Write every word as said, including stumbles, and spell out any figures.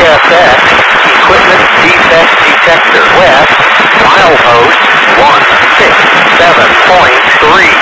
S X, equipment defect detector west, milepost one six seven point three.